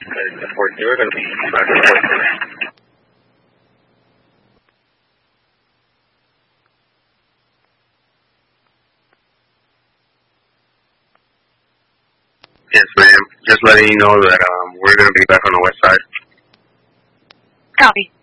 The 40, we're going to be back to 40. Yes, ma'am. Just letting you know that we're going to be back on the west side. Copy.